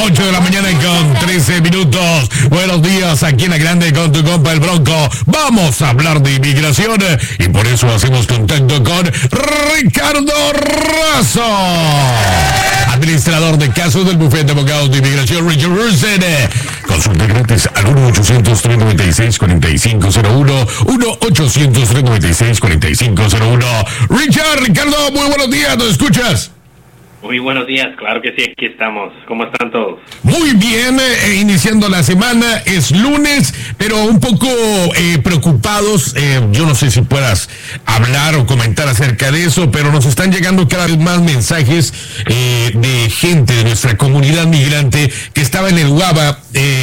8 de la mañana con 13 minutos. Buenos días, aquí en La Grande con tu compa el Bronco. Vamos a hablar de inmigración y por eso hacemos contacto con Ricardo Razo, administrador de casos del bufete de abogados de inmigración Richard Rosen. Consulta gratis al 1-800-396-4501, 1-800-396-4501. Ricardo, muy buenos días, ¿nos escuchas? Muy buenos días, claro que sí, aquí estamos. ¿Cómo están todos? Muy bien, iniciando la semana, es lunes, pero un poco preocupados. Yo no sé si puedas hablar o comentar acerca de eso, pero nos están llegando cada vez más mensajes de gente de nuestra comunidad migrante que estaba en el UABA,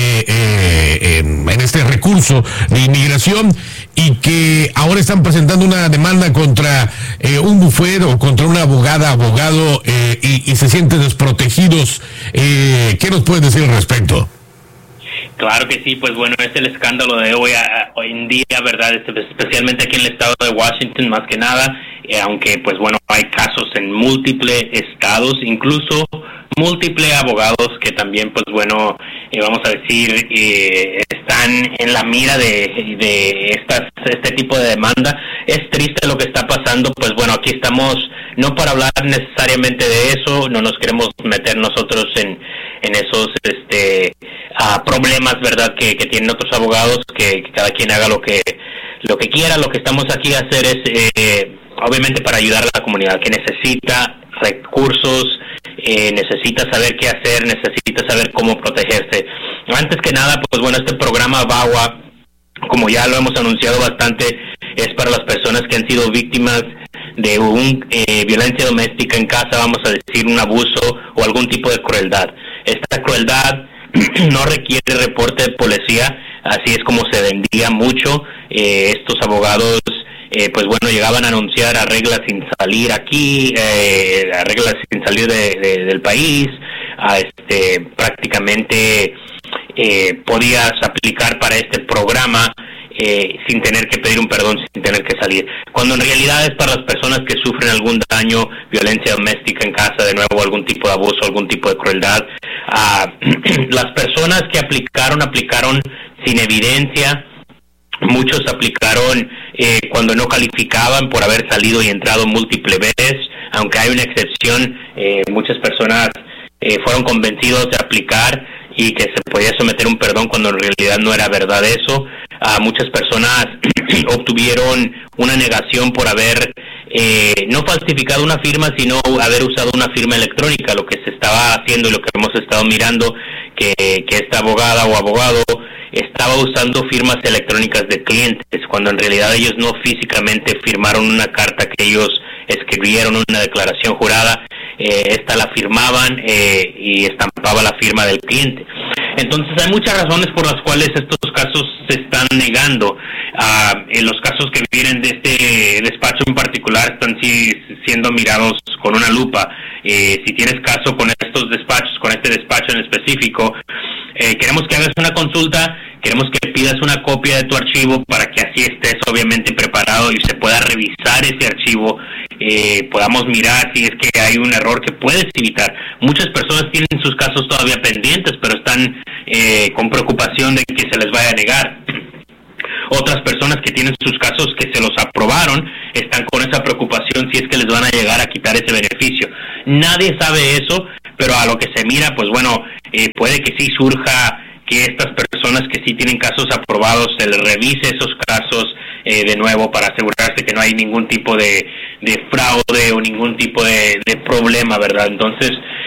en este recurso de inmigración, y que ahora están presentando una demanda contra un bufete o contra una abogado y se sienten desprotegidos. ¿Qué nos puedes decir al respecto? Claro que sí, pues bueno, es el escándalo de hoy en día, ¿verdad? Especialmente aquí en el estado de Washington, más que nada, aunque pues bueno, hay casos en múltiples estados, incluso múltiples abogados que también pues bueno, vamos a decir, están en la mira de este tipo de demanda. Es triste lo que está pasando, pues bueno, aquí estamos no para hablar necesariamente de eso, no nos queremos meter nosotros en esos problemas, ¿verdad? Que tienen otros abogados, que cada quien haga lo que quiera. Lo que estamos aquí a hacer es obviamente para ayudar a la comunidad que necesita recursos, necesita saber qué hacer, necesita saber cómo protegerse. Antes que nada, pues bueno, este programa VAWA, como ya lo hemos anunciado bastante, es para las personas que han sido víctimas de violencia doméstica en casa, vamos a decir un abuso o algún tipo de crueldad. Esta crueldad no requiere reporte de policía, así es como se vendía mucho. Estos abogados pues bueno, llegaban a anunciar arreglas sin salir aquí, arreglas sin salir del país, prácticamente podías aplicar para este programa sin tener que pedir un perdón, sin tener que salir, cuando en realidad es para las personas que sufren algún daño, violencia doméstica en casa, de nuevo algún tipo de abuso, algún tipo de crueldad. Las personas que aplicaron sin evidencia. Muchos aplicaron cuando no calificaban por haber salido y entrado múltiples veces, aunque hay una excepción. Muchas personas fueron convencidos de aplicar y que se podía someter un perdón cuando en realidad no era verdad eso. Muchas personas obtuvieron una negación por haber no falsificado una firma, sino haber usado una firma electrónica, lo que se estaba haciendo y lo que hemos estado mirando, que esta abogada o abogado estaba usando firmas electrónicas de clientes, cuando en realidad ellos no físicamente firmaron una carta que ellos escribieron, una declaración jurada. Esta la firmaban y estampaba la firma del cliente. Entonces hay muchas razones por las cuales estos casos se están negando. En los casos que vienen de este despacho en particular están siendo mirados con una lupa. Si tienes caso con estos despachos, con este despacho en específico, queremos que hagas una consulta, queremos que pidas una copia de tu archivo para que así estés obviamente preparado y se pueda revisar ese archivo, podamos mirar si es que hay un error que puedes evitar. Muchas personas tienen sus casos todavía pendientes, pero están con preocupación de que se les vaya a negar. Otras personas que tienen sus casos que se los aprobaron están con esa preocupación si es que les van a llegar a quitar ese beneficio. Nadie sabe eso, pero a lo que se mira, pues bueno, puede que sí surja que estas personas que sí tienen casos aprobados se les revise esos casos de nuevo para asegurarse que no hay ningún tipo de fraude o ningún tipo de problema, ¿verdad? Entonces,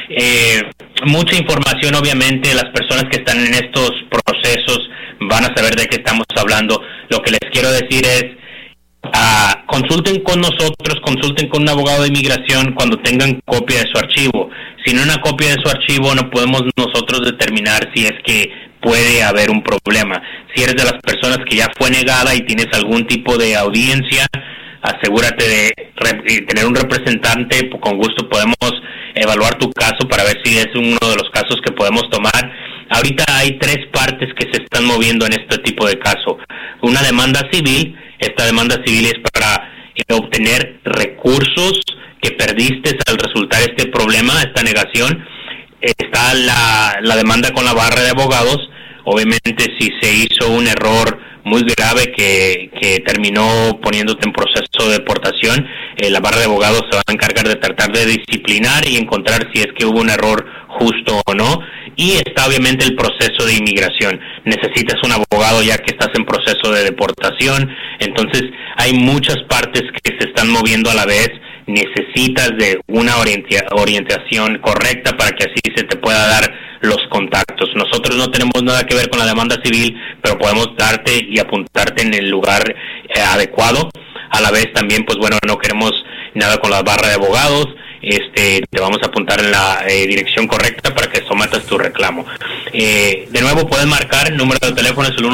mucha información, obviamente, las personas que están en estos procesos van a saber de qué estamos hablando. Lo que les quiero decir es, consulten con nosotros, consulten con un abogado de inmigración cuando tengan copia de su archivo. Sin una copia de su archivo no podemos nosotros determinar si es que puede haber un problema. Si eres de las personas que ya fue negada y tienes algún tipo de audiencia, asegúrate de tener un representante. Con gusto podemos evaluar tu caso para ver si es uno de los casos que podemos tomar. Ahorita hay 3 partes que se están moviendo en este tipo de caso. Una demanda civil. Esta demanda civil es para obtener recursos que perdiste al resultar este problema, esta negación. está la demanda con la barra de abogados. Obviamente, si se hizo un error muy grave que terminó poniéndote en proceso de deportación, la barra de abogados se va a encargar de tratar de disciplinar y encontrar si es que hubo un error justo o no. Y está obviamente el proceso de inmigración. Necesitas un abogado ya que estás en proceso de deportación. Entonces hay muchas partes que se están moviendo a la vez. Necesitas de una orientación correcta para que así se te pueda dar los contactos. Nosotros no tenemos nada que ver con la demanda civil, pero podemos darte y apuntarte en el lugar adecuado. A la vez también, pues bueno, no queremos nada con la barra de abogados. Te vamos a apuntar en la dirección correcta para que sometas tu reclamo. De nuevo, pueden marcar, el número de teléfono es el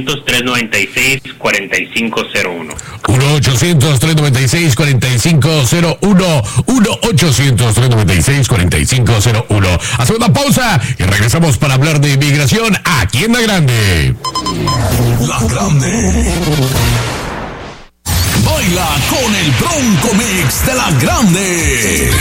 1-800-396-4501. 1-800-396-4501. 1-800-396-4501. Hacemos una pausa y regresamos para hablar de inmigración aquí en La Grande. La Grande. Baila con el Bronco Mix de La Grande.